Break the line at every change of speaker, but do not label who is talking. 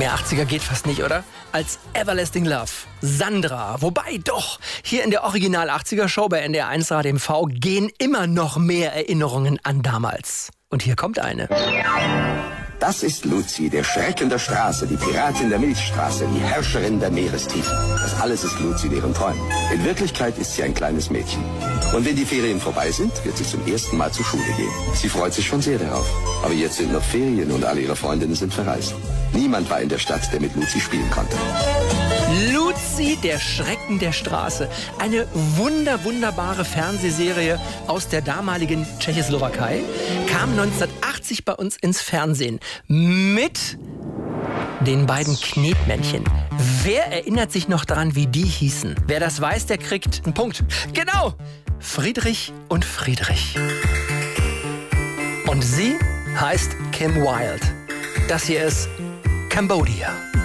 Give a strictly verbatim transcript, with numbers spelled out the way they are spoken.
Mehr achtziger geht fast nicht, oder? Als Everlasting Love. Sandra. Wobei doch, hier in der Original achtziger Show bei N D R eins Radio M V gehen immer noch mehr Erinnerungen an damals. Und hier kommt eine.
Das ist Luzi, der Schrecken der Straße, die Piratin der Milchstraße, die Herrscherin der Meerestiefen. Das alles ist Luzi in ihren Träumen. In Wirklichkeit ist sie ein kleines Mädchen. Und wenn die Ferien vorbei sind, wird sie zum ersten Mal zur Schule gehen. Sie freut sich schon sehr darauf. Aber jetzt sind noch Ferien und alle ihre Freundinnen sind verreist. Niemand war in der Stadt, der mit Luzi spielen konnte.
Luzi, der Schrecken der Straße. Eine wunder, wunderbare Fernsehserie aus der damaligen Tschechoslowakei. Kam neunzehnhundertachtzig bei uns ins Fernsehen. Mit den beiden Knetmännchen. Wer erinnert sich noch daran, wie die hießen? Wer das weiß, der kriegt einen Punkt. Genau! Friedrich und Friedrich. Und sie heißt Kim Wilde. Das hier ist Cambodia.